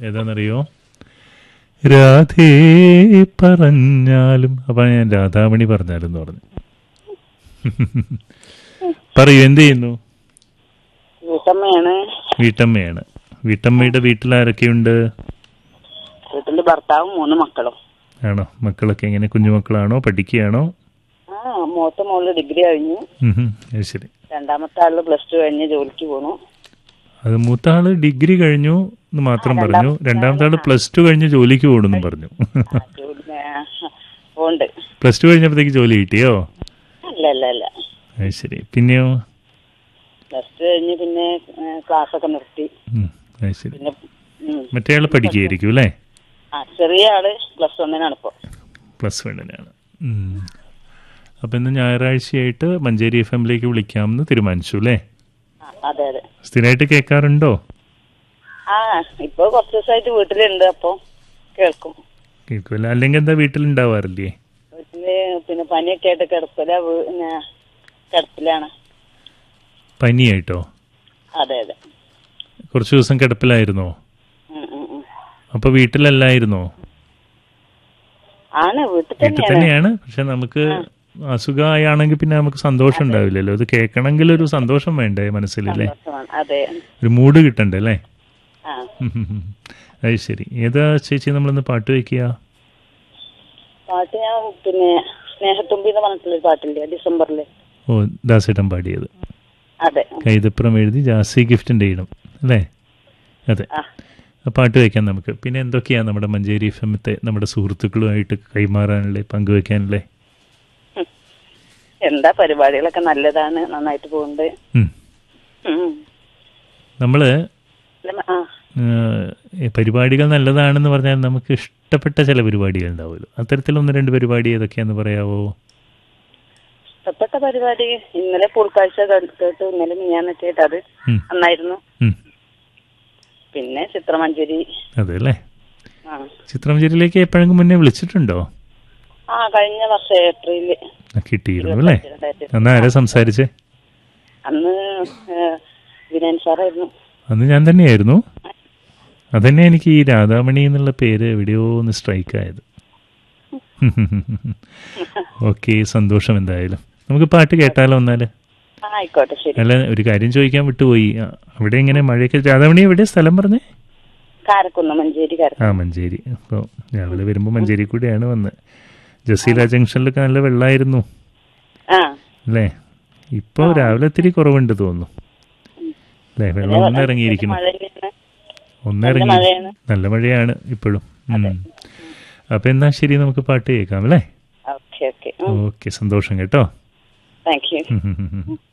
ഏതാണെന്നറിയോ? രാധേ പറഞ്ഞാലും. അപ്പം ഞാൻ രാധാമണി പറഞ്ഞാലും എന്ന് പറഞ്ഞു. പറയൂ, എന്ത് ചെയ്യുന്നു? വീട്ടമ്മയാണ്. വീട്ടമ്മയുടെ വീട്ടിൽ ആരൊക്കെയുണ്ട്? വീട്ടില് ഭർത്താവും 3 മക്കളും. ആണോ? മക്കളൊക്കെ എങ്ങനെ, കുഞ്ഞുമക്കളാണോ, പഠിക്കുകയാണോ? മൂത്ത മോള് ഡിഗ്രി കഴിഞ്ഞു. ശരി. രണ്ടാമത്തെ ആള് +2 കഴിഞ്ഞ് ജോലിക്ക് പോണു. അത് മൂത്ത ആള് ഡിഗ്രി കഴിഞ്ഞു എന്ന് മാത്രം പറഞ്ഞു. രണ്ടാമത്തെ ആള് +2 കഴിഞ്ഞ് ജോലിക്ക് പോകണമെന്നും പറഞ്ഞു. +2 കഴിഞ്ഞപ്പോഴത്തേക്ക് ജോലി കിട്ടിയോ? അല്ല. ശരി. പിന്നെയോ? +2 കഴിഞ്ഞ് പിന്നെ ക്ലാസ്സൊക്കെ നിർത്തി. ശരി. മറ്റേ ആള് പഠിക്കുകയായിരിക്കും അല്ലേ? ചെറിയ ആള് +1 ഇപ്പോ. +1 അപ്പൊ ഇന്ന് ഞായറാഴ്ചയായിട്ട് മഞ്ചേരി FM-ലേക്ക് വിളിക്കാമെന്ന് തീരുമാനിച്ചു അല്ലേ? അതെ. സ്ഥിരമായിട്ട് കേൾക്കാറുണ്ടോ? ഇപ്പൊ കുറച്ച് ദിവസമായിട്ട് വീട്ടിലുണ്ട്, അപ്പൊ കേൾക്കുമല്ലോ. അല്ലെങ്കിൽ എന്താ വീട്ടിലുണ്ടാവാറില്ലേ? വീട്ടില് പിന്നെ പനിയൊക്കെ ആയിട്ട് കിടപ്പിലാണ്. പനിയായിട്ടോ? അതെ. കുറച്ചു ദിവസം കിടപ്പിലായിരുന്നോ? അപ്പൊ വീട്ടിലല്ലായിരുന്നോ? വീട്ടിൽ തന്നെയാണ്. പക്ഷെ നമുക്ക് അസുഖമായാണെങ്കിൽ പിന്നെ നമുക്ക് സന്തോഷം ഉണ്ടാവില്ലല്ലോ. അത് കേൾക്കണമെങ്കിൽ ഒരു സന്തോഷം വേണ്ടേ മനസ്സിലല്ലേ? ഒരു മൂഡ് കിട്ടണ്ടേ അല്ലേ? അത് ശരി. ഏതാ ചേച്ചി നമ്മളിന്ന് പാട്ട് വയ്ക്കുക? പാട്ട് ഞാൻ പിന്നെ സ്നേഹത്തുമ്പി എന്ന് പറഞ്ഞിട്ടുള്ള പാട്ടില്ലേ, ഡിസംബറില്. ദാസേട്ടൻ പാടിയത്. അതെ. കൈതപ്പുറം എഴുതി ജാസി ഗിഫ്റ്റിന്റെ ഇടം അല്ലേ? അതെ. പാട്ട് വയ്ക്കാം നമുക്ക്. പിന്നെ എന്തൊക്കെയാണ് നമ്മുടെ മഞ്ചേരി FM-ത്തെ നമ്മുടെ സുഹൃത്തുക്കളുമായിട്ട് കൈമാറാനല്ലേ, പങ്കുവെക്കാനല്ലേ? എന്താ, പരിപാടികളൊക്കെ നല്ലതാണ്, നന്നായിട്ട് പോകുന്നുണ്ട്. നമ്മള് പരിപാടികൾ നല്ലതാണെന്ന് പറഞ്ഞാൽ നമുക്ക് ഇഷ്ടപ്പെട്ട ചില പരിപാടികൾ ഉണ്ടാവുമല്ലോ. അത്തരത്തിൽ 1-2 പരിപാടി ഏതൊക്കെയാന്ന് പറയാവോ? ഇഷ്ടപ്പെട്ട പരിപാടി ഇന്നലെ പൂൾക്കാഴ്ച കേട്ടു. ഇന്നലെ മിനിഞ്ഞാന്നൊക്കെ അത് നന്നായിരുന്നു. പിന്നെ ചിത്രമഞ്ചേരി. അതെ അല്ലേ? ചിത്രമഞ്ചേരിയിലേക്ക് എപ്പോഴെങ്കിലും മുന്നേ വിളിച്ചിട്ടുണ്ടോ? കഴിഞ്ഞ വർഷം ഏപ്രിലില് കിട്ടിയിരുന്നു അല്ലേ? അന്ന് ആരാ സംസാരിച്ചേ? അന്ന് വിനയൻ സാറായിരുന്നു. അന്ന് ഞാൻ തന്നെയായിരുന്നു. അതന്നെ എനിക്ക് ഈ രാധാമണി എന്നുള്ള പേര് എവിടെയോ ഒന്ന് സ്ട്രൈക്ക് ആയത്. ഓക്കെ, സന്തോഷം. എന്തായാലും നമുക്ക് പാട്ട് കേട്ടാലോ എന്നാല്? ആയിക്കോട്ടെ, ശരി. അല്ല, ഒരു കാര്യം ചോദിക്കാൻ വിട്ടുപോയി. അവിടെ എങ്ങനെ മഴയൊക്കെ? രാധാമണി എവിടെ സ്ഥലം പറഞ്ഞേ? മഞ്ചേരി. മഞ്ചേരി. അപ്പോൾ രാവിലെ വരുമ്പോൾ മഞ്ചേരി കൂടെയാണ് വന്നത്. ജസീല ജംഗ്ഷനിലൊക്കെ നല്ല വെള്ളമായിരുന്നു അല്ലേ? ഇപ്പോൾ രാവിലെ ഇത്തിരി കുറവുണ്ട് തോന്നുന്നു അല്ലേ? വെള്ളം ഒന്നിറങ്ങിയിരിക്കുന്നു. നല്ല മഴയാണ് ഇപ്പോഴും. അപ്പൊ എന്നാ ശരി, നമുക്ക് പാട്ട് കേൾക്കാം അല്ലേ? ഓക്കെ, സന്തോഷം കേട്ടോ. Thank you.